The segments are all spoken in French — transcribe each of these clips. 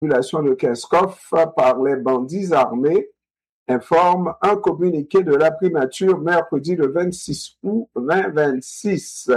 population de Kinskov par les bandits armés, informe un communiqué de la primature mercredi le 26 août 2026.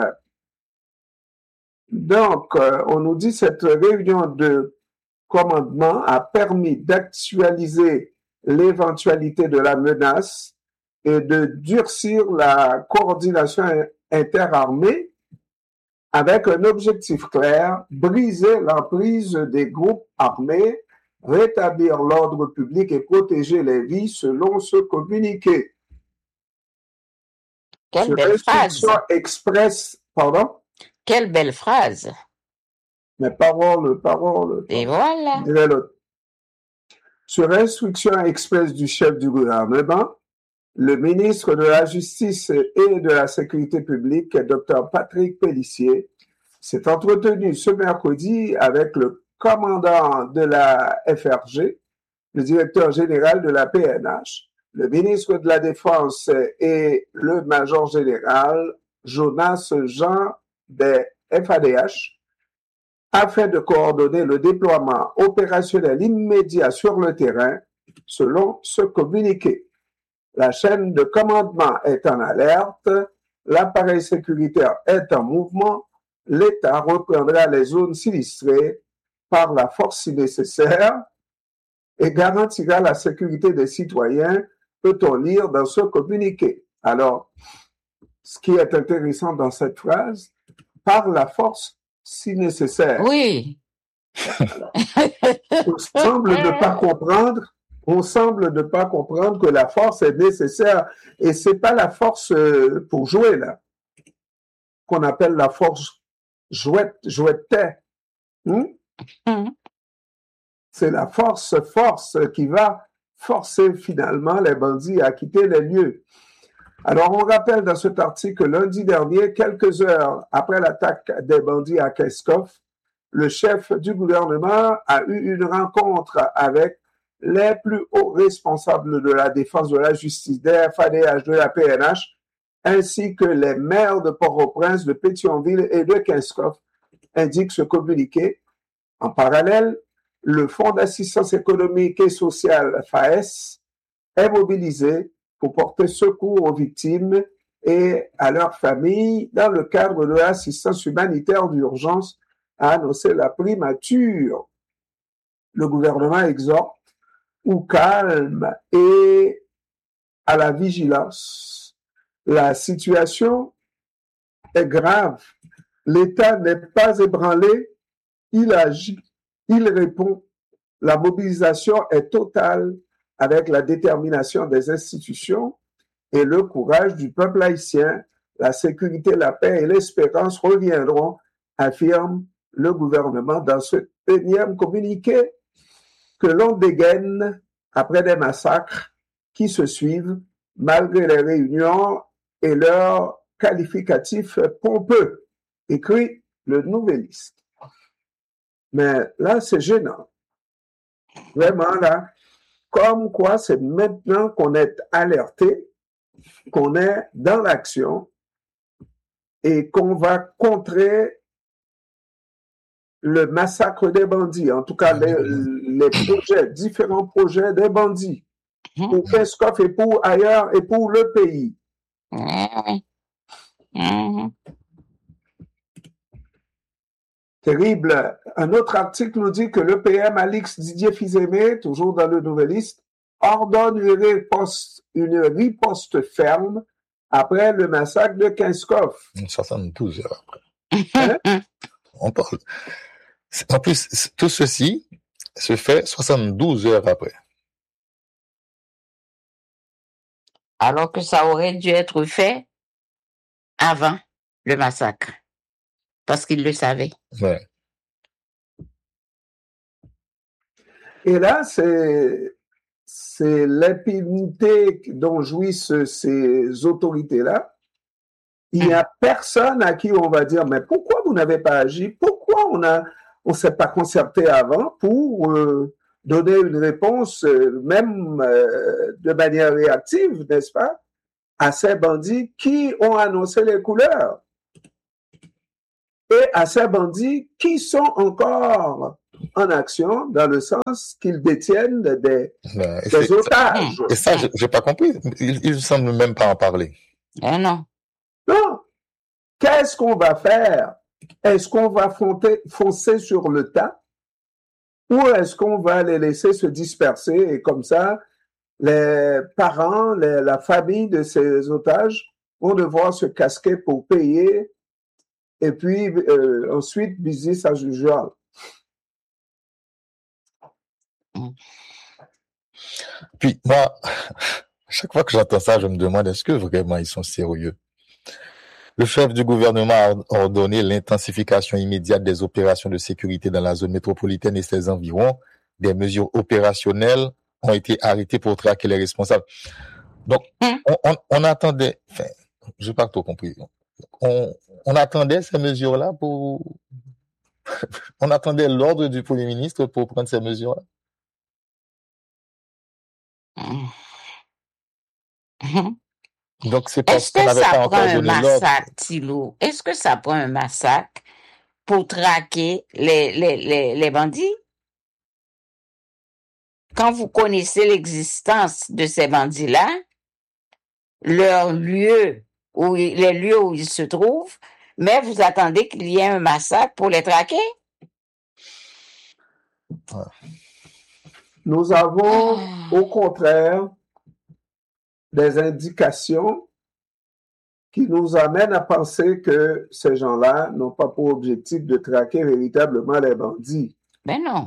Donc, on nous dit que cette réunion de commandement a permis d'actualiser l'éventualité de la menace et de durcir la coordination interarmée avec un objectif clair, briser l'emprise des groupes armés, rétablir l'ordre public et protéger les vies selon ce communiqué. Quelle belle phrase. Express, pardon? Quelle belle phrase. Mais parole. Et voilà. Sur instruction express du chef du gouvernement, le ministre de la Justice et de la Sécurité publique, Dr Patrick Pellissier, s'est entretenu ce mercredi avec le commandant de la FRG, le directeur général de la PNH, le ministre de la Défense et le major général Jonas Jean des FADH, afin de coordonner le déploiement opérationnel immédiat sur le terrain, selon ce communiqué. La chaîne de commandement est en alerte, l'appareil sécuritaire est en mouvement, l'État reprendra les zones sinistrées par la force si nécessaire et garantira la sécurité des citoyens, peut-on lire dans ce communiqué. Alors, ce qui est intéressant dans cette phrase, par la force si nécessaire. Oui. On semble ne pas comprendre que la force est nécessaire et c'est pas la force pour jouer là, qu'on appelle la force jouette. C'est la force qui va forcer finalement les bandits à quitter les lieux. Alors, on rappelle dans cet article que lundi dernier, quelques heures après l'attaque des bandits à Kinskov, le chef du gouvernement a eu une rencontre avec les plus hauts responsables de la défense, de la justice, des FADH, de la PNH, ainsi que les maires de Port-au-Prince, de Pétionville et de Kinskov, indique ce communiqué. En parallèle, le Fonds d'assistance économique et sociale, FAES, est mobilisé pour porter secours aux victimes et à leurs familles dans le cadre de l'assistance humanitaire d'urgence, a annoncé la primature. Le gouvernement exhorte au calme et à la vigilance. La situation est grave. L'État n'est pas ébranlé, il agit, il répond. La mobilisation est totale avec la détermination des institutions et le courage du peuple haïtien. La sécurité, la paix et l'espérance reviendront, affirme le gouvernement dans ce énième communiqué que l'on dégaine après des massacres qui se suivent malgré les réunions et leurs qualificatifs pompeux, écrit le Nouvelliste. Mais là, c'est gênant. Vraiment, là, comme quoi c'est maintenant qu'on est alerté, qu'on est dans l'action et qu'on va contrer le massacre des bandits, en tout cas les projets, différents projets des bandits, pour Kinskov et pour ailleurs et pour le pays. Terrible. Un autre article nous dit que le PM Alix Didier Fils-Aimé, toujours dans le Nouvelliste, ordonne une riposte ferme après le massacre de Kinskov. 72 heures après. On parle. En plus, tout ceci se fait 72 heures après. Alors que ça aurait dû être fait avant le massacre. Parce qu'il le savait. Ouais. Et là, c'est l'impunité dont jouissent ces autorités-là. Il n'y a personne à qui on va dire, mais pourquoi vous n'avez pas agi? Pourquoi on s'est pas concerté avant pour donner une réponse, même de manière réactive, n'est-ce pas, à ces bandits qui ont annoncé les couleurs? Et à ces bandits qui sont encore en action dans le sens qu'ils détiennent des c'est otages. Et ça, j'ai pas compris. Ils semblent même pas en parler. Non. Non. Qu'est-ce qu'on va faire? Est-ce qu'on va foncer sur le tas? Ou est-ce qu'on va les laisser se disperser et comme ça, les parents, la famille de ces otages vont devoir se casquer pour payer et puis ensuite business as usual. Puis moi, chaque fois que j'entends ça, je me demande est-ce que vraiment ils sont sérieux? Le chef du gouvernement a ordonné l'intensification immédiate des opérations de sécurité dans la zone métropolitaine et ses environs. Des mesures opérationnelles ont été arrêtées pour traquer les responsables. Donc, on attendait, enfin, je n'ai pas trop compris. On attendait ces mesures-là pour... on attendait l'ordre du Premier ministre pour prendre ces mesures-là. Donc, c'est parce qu'on n'avait pas encore donné l'ordre. Thilo, est-ce que ça prend un massacre pour traquer les bandits? Quand vous connaissez l'existence de ces bandits-là, les lieux où ils se trouvent, mais vous attendez qu'il y ait un massacre pour les traquer? Nous avons, au contraire, des indications qui nous amènent à penser que ces gens-là n'ont pas pour objectif de traquer véritablement les bandits. Ben non.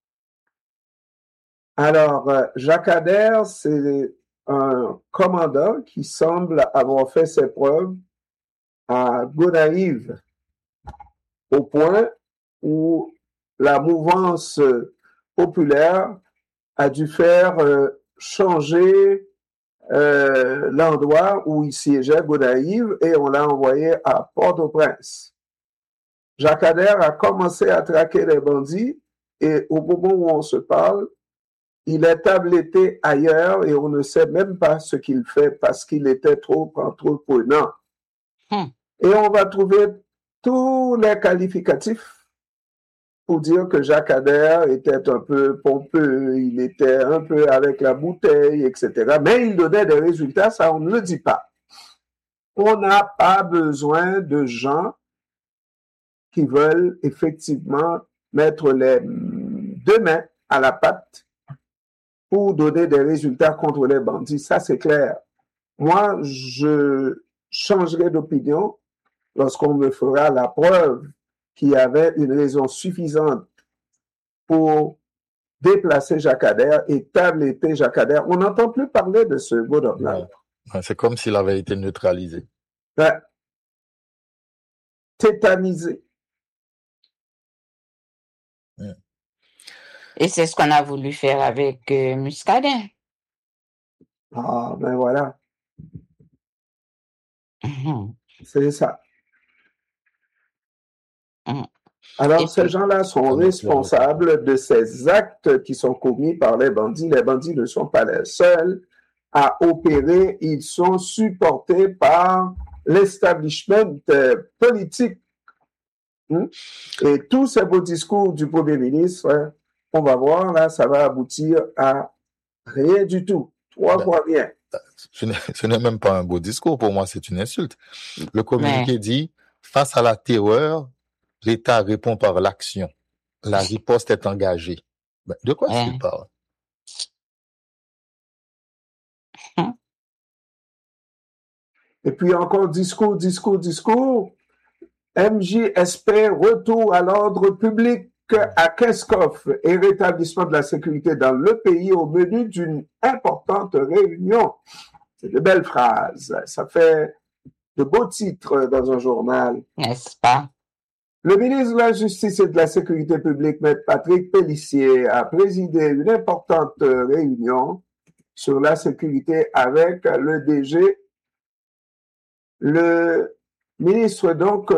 Alors, Jacques Adair, c'est un commandant qui semble avoir fait ses preuves à Gonaïve, au point où la mouvance populaire a dû faire changer l'endroit où il siégeait, Gonaïve, et on l'a envoyé à Port-au-Prince. Jacques Adair a commencé à traquer les bandits et au moment où on se parle, il est tabletté ailleurs et on ne sait même pas ce qu'il fait parce qu'il était trop entreprenant. Et on va trouver tous les qualificatifs pour dire que Jacques Adair était un peu pompeux, il était un peu avec la bouteille, etc. Mais il donnait des résultats, ça on ne le dit pas. On n'a pas besoin de gens qui veulent effectivement mettre les deux mains à la pâte pour donner des résultats contre les bandits. Ça, c'est clair. Moi, je changerai d'opinion lorsqu'on me fera la preuve qu'il y avait une raison suffisante pour déplacer Jacques Adair et tabletter Jacques Adair. On n'entend plus parler de ce bonhomme-là. C'est comme s'il avait été neutralisé. Tétanisé. Et c'est ce qu'on a voulu faire avec Muscadet. Ah, ben voilà. C'est ça. Alors, ces gens-là sont responsables de ces actes qui sont commis par les bandits. Les bandits ne sont pas les seuls à opérer. Ils sont supportés par l'establishment politique. Et tous ces beaux discours du Premier ministre, on va voir, là, ça va aboutir à rien du tout. Trois fois rien. Ce n'est même pas un beau discours. Pour moi, c'est une insulte. Le communiqué dit, face à la terreur, l'État répond par l'action. La riposte est engagée. De quoi est-ce qu'il parle? Et puis encore discours. MJ espère retour à l'ordre public à Keskov et rétablissement de la sécurité dans le pays au menu d'une importante réunion. C'est de belles phrases. Ça fait de beaux titres dans un journal. N'est-ce pas? Le ministre de la Justice et de la Sécurité publique, M. Patrick Pélissier, a présidé une importante réunion sur la sécurité avec le DG. Le ministre donc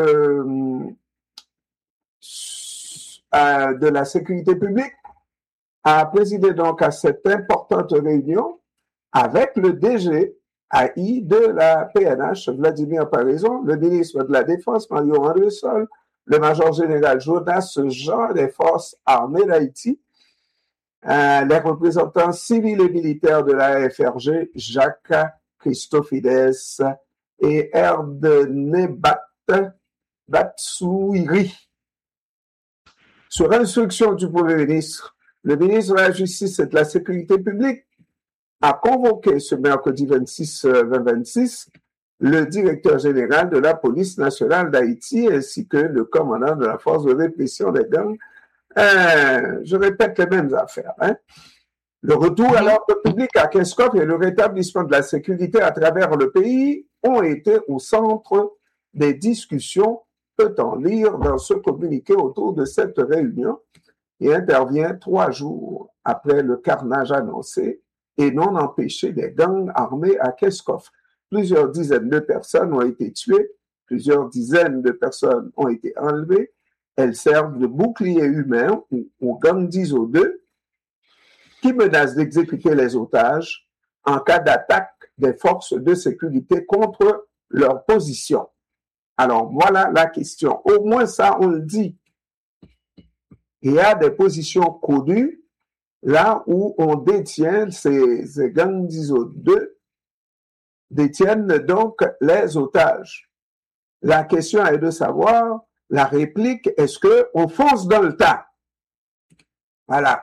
de la Sécurité publique a présidé donc à cette importante réunion avec le DG AI de la PNH, Vladimir Paraison, le ministre de la Défense, Mario Andresol, le major général Jonas Jean des forces armées d'Haïti, les représentants civils et militaires de la FRG, Jacques Christofides et Erdenebat Batsouiri. Sur instruction du Premier ministre, le ministre de la Justice et de la Sécurité publique a convoqué ce mercredi 26 le directeur général de la police nationale d'Haïti ainsi que le commandant de la force de répression des gangs. Je répète les mêmes affaires. Le retour à l'ordre public à Keskov et le rétablissement de la sécurité à travers le pays ont été au centre des discussions, peut-on lire dans ce communiqué autour de cette réunion, et intervient 3 jours après le carnage annoncé et non empêché des gangs armés à Keskov. Plusieurs dizaines de personnes ont été tuées, plusieurs dizaines de personnes ont été enlevées. Elles servent de bouclier humain aux gangs d'ISO 2 qui menacent d'exécuter les otages en cas d'attaque des forces de sécurité contre leur position. Alors, voilà la question. Au moins ça, on le dit. Il y a des positions connues là où on détient ces gangs d'ISO 2 détiennent donc les otages. La question est de savoir, la réplique, est-ce qu'on fonce dans le tas? Voilà.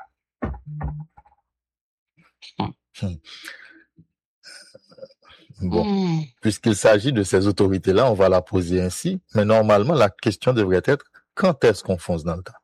Bon, puisqu'il s'agit de ces autorités-là, on va la poser ainsi, mais normalement, la question devrait être, quand est-ce qu'on fonce dans le tas?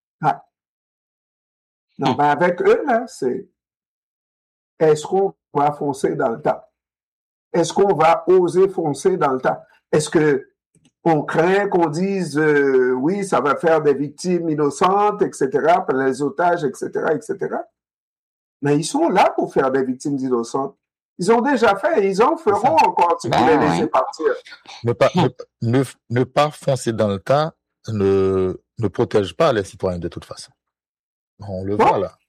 Non, mais avec eux, là, c'est, est-ce qu'on va foncer dans le tas? Est-ce qu'on va oser foncer dans le tas? Est-ce que on craint qu'on dise oui, ça va faire des victimes innocentes, etc., pour les otages, etc., etc. Mais ils sont là pour faire des victimes innocentes. Ils ont déjà fait et ils en feront encore si vous les laissez partir. Ne pas foncer dans le tas ne protège pas les citoyens de toute façon. On le voit là.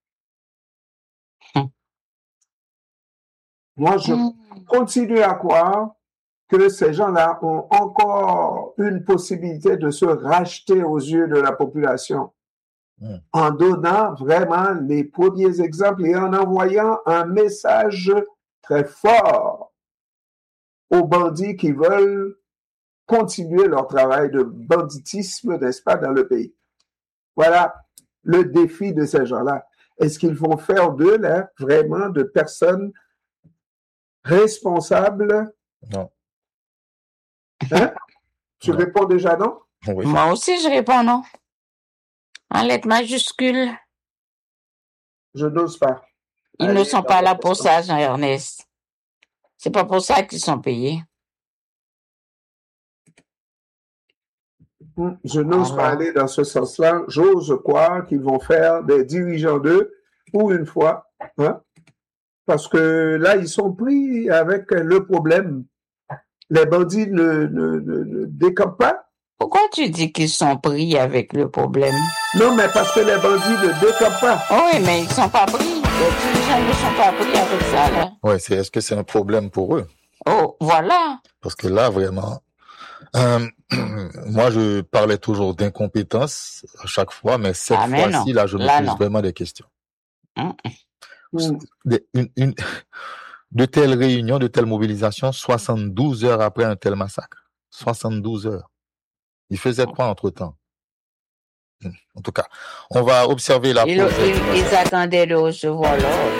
Moi, je continue à croire que ces gens-là ont encore une possibilité de se racheter aux yeux de la population en donnant vraiment les premiers exemples et en envoyant un message très fort aux bandits qui veulent continuer leur travail de banditisme, n'est-ce pas, dans le pays. Voilà le défi de ces gens-là. Est-ce qu'ils vont faire d'eux, là, vraiment de personnes responsables? Non. Hein? Tu réponds déjà non? Oui. Moi aussi, je réponds non. En lettres majuscules. Je n'ose pas. Ils ne sont pas là pour ça, Jean-Ernest. C'est pas pour ça qu'ils sont payés. Je n'ose pas aller dans ce sens-là. J'ose croire qu'ils vont faire des dirigeants d'eux pour une fois. Hein? Parce que là, ils sont pris avec le problème. Les bandits ne décampent pas. Pourquoi tu dis qu'ils sont pris avec le problème? Non, mais parce que les bandits ne décampent pas. Oui, mais ils ne sont pas pris. Les dirigeants ne sont pas pris avec ça, là. Ouais, est-ce que c'est un problème pour eux? Oh, voilà. Parce que là, vraiment, moi, je parlais toujours d'incompétence à chaque fois, mais cette fois-ci, là, je me pose vraiment des questions. De telles réunions, de telles mobilisations, 72 heures après un tel massacre. 72 heures. Ils faisaient quoi entre-temps? En tout cas, on va observer la pause. Ils attendaient de recevoir l'ordre.